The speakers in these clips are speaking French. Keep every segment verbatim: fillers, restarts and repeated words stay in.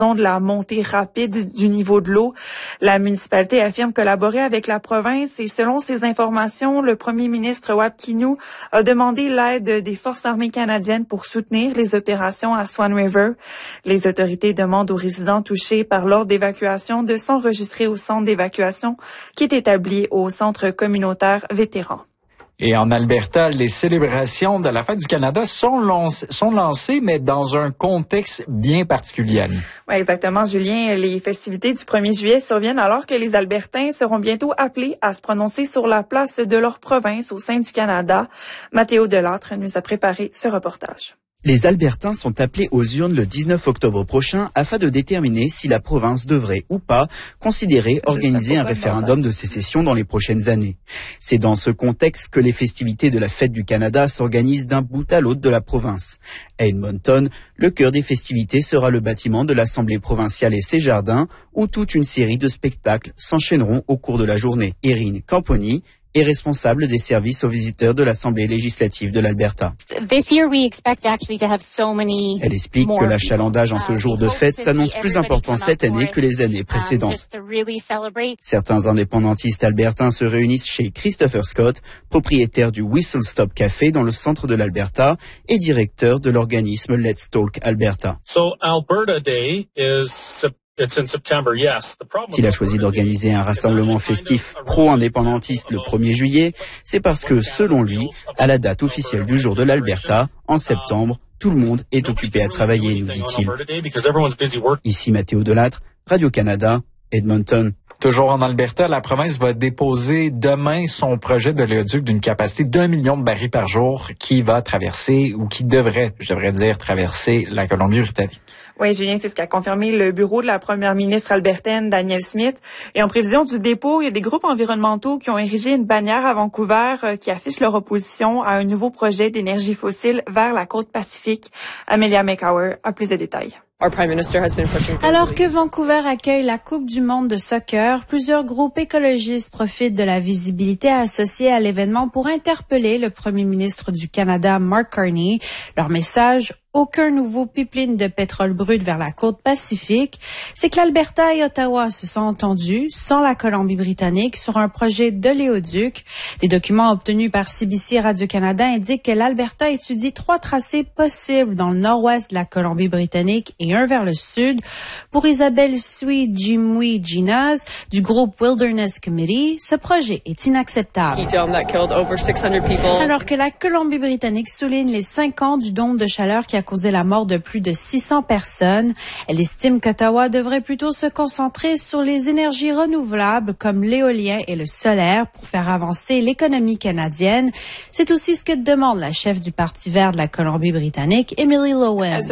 de la montée rapide du niveau de l'eau. La municipalité affirme collaborer avec la province et selon ces informations, le premier ministre Wab Kinew a demandé l'aide des forces armées canadiennes pour soutenir les opérations à Swan River. Les autorités demandent aux résidents touchés par l'ordre d'évacuation de s'enregistrer au centre d'évacuation qui est établi au centre communautaire vétéran. Et en Alberta, les célébrations de la Fête du Canada sont, lance, sont lancées, mais dans un contexte bien particulier. Oui, exactement, Julien. Les festivités du premier juillet surviennent alors que les Albertains seront bientôt appelés à se prononcer sur la place de leur province au sein du Canada. Mathéo Delattre nous a préparé ce reportage. Les Albertains sont appelés aux urnes le dix-neuf octobre prochain afin de déterminer si la province devrait ou pas considérer organiser un référendum de sécession dans les prochaines années. C'est dans ce contexte que les festivités de la Fête du Canada s'organisent d'un bout à l'autre de la province. À Edmonton, le cœur des festivités sera le bâtiment de l'Assemblée provinciale et ses jardins où toute une série de spectacles s'enchaîneront au cours de la journée. Erin Camponi est responsable des services aux visiteurs de l'Assemblée législative de l'Alberta. Elle explique que l'achalandage en ce jour de fête s'annonce plus important cette année que les années précédentes. Certains indépendantistes albertains se réunissent chez Christopher Scott, propriétaire du Whistle Stop Café dans le centre de l'Alberta et directeur de l'organisme Let's Talk Alberta. So Alberta Day is S'il a choisi d'organiser un rassemblement festif pro-indépendantiste le premier juillet, c'est parce que, selon lui, à la date officielle du jour de l'Alberta, en septembre, tout le monde est occupé à travailler, nous dit-il. Ici Mathéo Delattre, Radio-Canada, Edmonton. Toujours en Alberta, la province va déposer demain son projet de l'éoduc d'une capacité d'un million de barils par jour qui va traverser, ou qui devrait, je devrais dire, traverser la Colombie-Britannique. Oui, Julien, c'est ce qu'a confirmé le bureau de la première ministre albertaine, Danielle Smith. Et en prévision du dépôt, il y a des groupes environnementaux qui ont érigé une bannière à Vancouver euh, qui affiche leur opposition à un nouveau projet d'énergie fossile vers la côte Pacifique. Amelia McCower a plus de détails. Alors que Vancouver accueille la Coupe du monde de soccer, plusieurs groupes écologistes profitent de la visibilité associée à l'événement pour interpeller le premier ministre du Canada, Mark Carney. Leur message: aucun nouveau pipeline de pétrole brut vers la côte Pacifique. C'est que l'Alberta et Ottawa se sont entendus, sans la Colombie-Britannique, sur un projet de l'éoduc. Des documents obtenus par C B C Radio-Canada indiquent que l'Alberta étudie trois tracés possibles dans le nord-ouest de la Colombie-Britannique et un vers le sud. Pour Isabelle Sui Jimui-Ginaz du groupe Wilderness Committee, ce projet est inacceptable. Alors que la Colombie-Britannique souligne les cinq ans du dôme de chaleur qui a causé la mort de plus de six cents personnes, elle estime qu'Ottawa devrait plutôt se concentrer sur les énergies renouvelables comme l'éolien et le solaire pour faire avancer l'économie canadienne. C'est aussi ce que demande la chef du Parti vert de la Colombie-Britannique, Emily Lowen.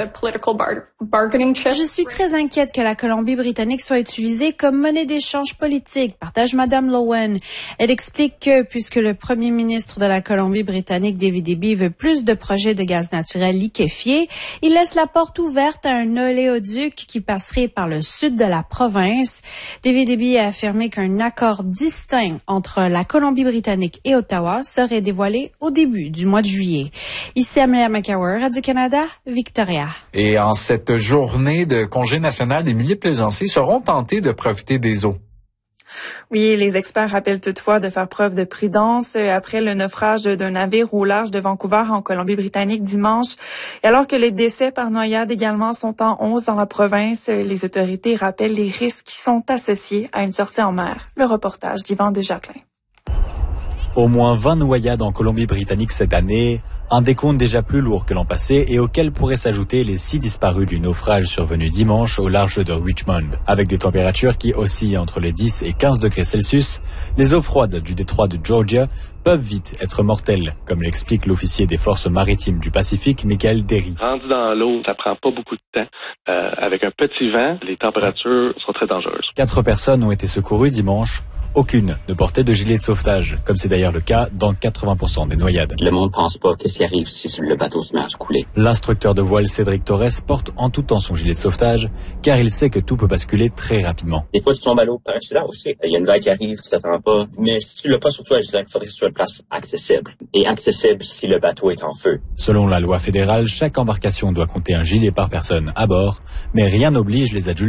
Je suis très inquiète que la Colombie-Britannique soit utilisée comme monnaie d'échange politique, partage Madame Lowen. Elle explique que, puisque le premier ministre de la Colombie-Britannique, David Eby, veut plus de projets de gaz naturel liquéfié, il laisse la porte ouverte à un oléoduc qui passerait par le sud de la province. David Eby a affirmé qu'un accord distinct entre la Colombie-Britannique et Ottawa serait dévoilé au début du mois de juillet. Ici Amelia McCower, Radio-Canada, Victoria. Et en cette journée de congé national, des milliers de plaisanciers seront tentés de profiter des eaux. Oui, les experts rappellent toutefois de faire preuve de prudence après le naufrage d'un navire au large de Vancouver en Colombie-Britannique dimanche. Et alors que les décès par noyade également sont en hausse dans la province, les autorités rappellent les risques qui sont associés à une sortie en mer. Le reportage d'Yvan Desjaclin. Au moins vingt noyades en Colombie-Britannique cette année, un décompte déjà plus lourd que l'an passé et auquel pourraient s'ajouter les six disparus du naufrage survenu dimanche au large de Richmond. Avec des températures qui oscillent entre les dix et quinze degrés Celsius, les eaux froides du détroit de Georgia peuvent vite être mortelles, comme l'explique l'officier des forces maritimes du Pacifique, Michael Derry. Rendu dans l'eau, ça prend pas beaucoup de temps. Euh, avec un petit vent, les températures sont très dangereuses. Quatre personnes ont été secourues dimanche, Aucune ne portait de gilet de sauvetage, comme c'est d'ailleurs le cas dans quatre-vingts pour cent des noyades. Le monde pense pas qu'est-ce qui arrive si le bateau se met à se couler. L'instructeur de voile Cédric Torres porte en tout temps son gilet de sauvetage, car il sait que tout peut basculer très rapidement. Des fois, tu tombes à l'eau par accident aussi. Il y a une vague qui arrive, tu t'attends pas. Mais si tu l'as pas sur toi, je dirais qu'il faudrait que ce soit une place accessible. Et accessible si le bateau est en feu. Selon la loi fédérale, chaque embarcation doit compter un gilet par personne à bord, mais rien n'oblige les adultes